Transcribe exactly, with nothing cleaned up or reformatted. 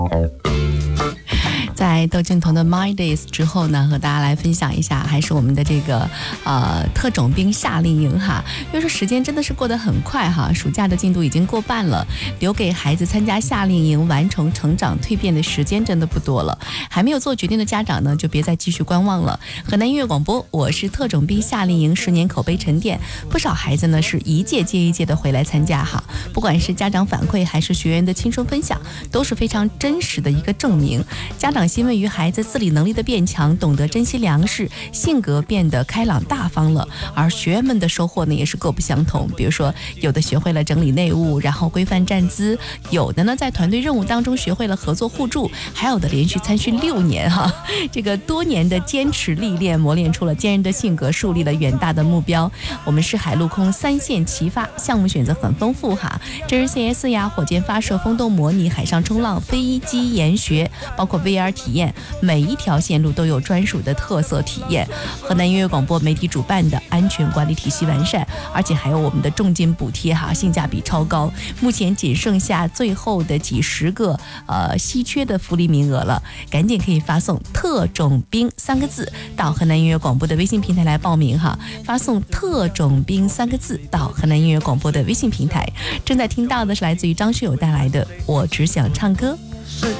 在窦靖童的 My Days 之后呢，和大家来分享一下，还是我们的这个呃特种兵夏令营哈。因为说时间真的是过得很快哈，暑假的进度已经过半了，留给孩子参加夏令营、完成成长蜕变的时间真的不多了。还没有做决定的家长呢，就别再继续观望了。河南音乐广播，我是特种兵夏令营十年口碑沉淀，不少孩子呢是一届接一届的回来参加哈。不管是家长反馈还是学员的亲身分享，都是非常真实的一个证明。家长欣慰于孩子自理能力的变强，懂得珍惜粮食，性格变得开朗大方了。而学员们的收获呢也是各不相同，比如说有的学会了整理内务，然后规范站姿，有的呢在团队任务当中学会了合作互助，还有的连续参训六年哈，这个多年的坚持历练磨练出了坚韧的性格，树立了远大的目标。我们是海陆空三线齐发，项目选择很丰富哈，真人 C S 呀，火箭发射、风洞模拟、海上冲浪、飞机研学，包括 V R 体验，每一条线路都有专属的特色体验。河南音乐广播媒体主办的安全管理体系完善，而且还有我们的重金补贴哈，性价比超高。目前仅剩下最后的几十个呃稀缺的福利名额了，赶紧可以发送特种兵三个字到河南音乐广播的微信平台来报名哈，发送特种兵三个字到河南音乐广播的微信平台。正在听到的是来自于张学友带来的《我只想唱歌》。 是